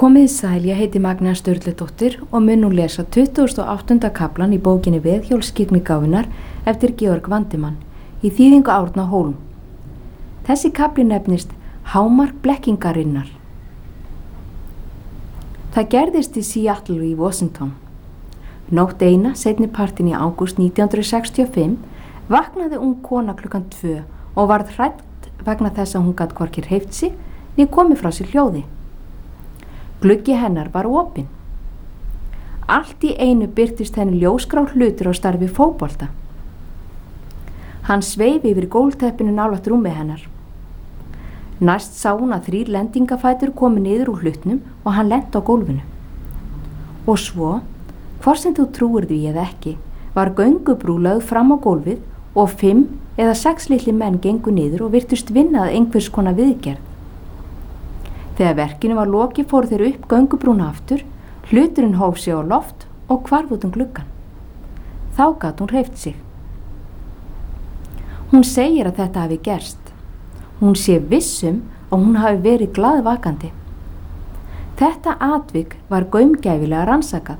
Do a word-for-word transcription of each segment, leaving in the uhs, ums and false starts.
Komið sæl, ég heiti Magnea Sturludóttir og mun nú lesa tuttugasta og áttunda kaflan í bókinni Veðhjólsskyggnigáfunnar eftir Georg Vandimann í þýðingu Árna Hólm. Þessi kafli nefnist Hámark blekkingarinnar. Það gerðist í Seattle í Washington. Nótt eina, seinni partinn í ágúst nítján hundruð sextíu og fimm, vaknaði ung kona klukkan tvö og varð hrædd vegna þess að hún gat hvorki hreyft sig né komið frá sér hljóði. Gluggi hennar var opinn. Allt í einu birtist henni ljósgrár hlutur á starfi fótbolta. Hann sveif yfir gólfteppinu nálægt rúmi hennar. Næst sá hún að þrír lendingafætur komu niður úr hlutnum og hann lenti á gólfinu. Og svo, hvort sem þú trúir því eða ekki, var göngubrú lögð fram á gólfið og fimm eða sex litli menn gengu niður og virtust vinna að einhvers konar viðgerð. Þegar verkinu var lokið fóru þeir upp göngubrúna aftur, hluturinn hóf sig á loft og hvarf út um gluggann. Þá gat hún hreyft sig. Hún segir að þetta hafi gerst. Hún sé vissum að hún hafi verið glaðvakandi. Þetta atvik var gaumgæfilega rannsakað.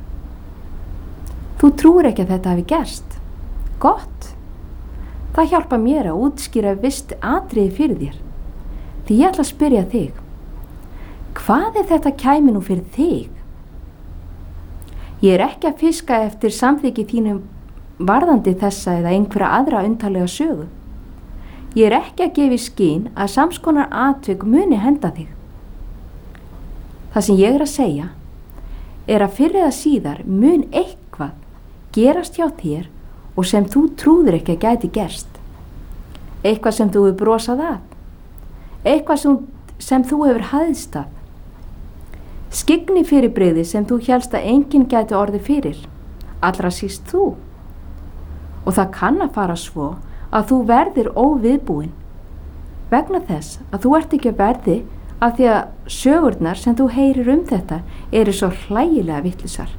Þú trúir ekki að þetta hafi gerst? Gott. Það hjálpa mér að útskýra visst atriði fyrir þér. Því ég ætla að spyrja þig. Hvað er þetta kæmi nú fyrir þig? Ég er ekki að fiska eftir samþykki þínum varðandi þessa eða einhverja aðra undarlega sögu. Ég er ekki að gefa í skyn að samskonar atvik muni henda þig. Það sem ég er að segja er að fyrr eða síðar mun eitthvað gerast hjá þér og sem þú trúðir ekki að gæti gerst. Eitthvað sem þú hefur brosað að. Eitthvað sem, sem þú hefur hæðst að. Skyggni fyrirbrigði sem þú hélst að enginn gæti orðið fyrir, allra síst þú. Og það kann að fara svo að þú verðir óviðbúin vegna þess að þú ert ekki að verði af því að sögurnar sem þú heyrir um þetta eru svo hlægilega vittlisar.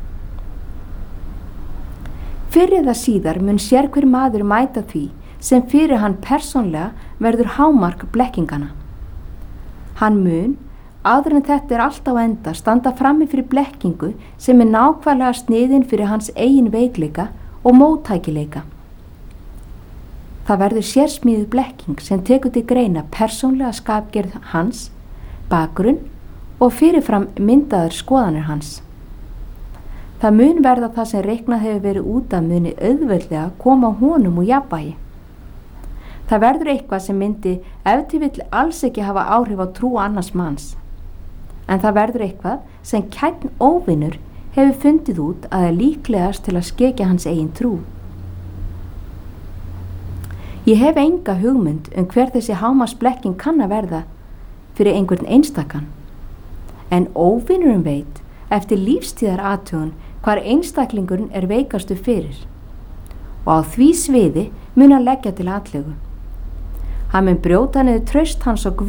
Fyrr eða síðar mun sérhver maður mæta því sem fyrir hann persónlega verður hámark blekkingana. Hann mun, áður en þetta er allt á enda, standa frammi fyrir blekkingu sem er nákvæmlega sniðin fyrir hans eigin veikleika og móttækileika. Það verður sérsmíðuð blekking sem tekur til greina persónlega skapgerð hans, bakgrunn og fyrirfram myndaðar skoðanir hans. Það mun verða það sem reiknað hefur verið út af muni auðveldlega koma honum úr jafnvægi. Það verður eitthvað sem myndi ef til vill alls ekki hafa áhrif á trú annars manns. En það verður eitthvað sem kænn óvinur hefur fundið út að er líklegast til að skekja hans eigin trú. Ég hef enga hugmynd um hver þessi hámarksblekking kann að verða fyrir einhvern einstakann. En óvinurinn veit eftir lífstíðar athugun hvar einstaklingurinn er veikastu fyrir. Og á því sviði mun að leggja til atlögu. Hann mun brjóta niður traust hans á Guð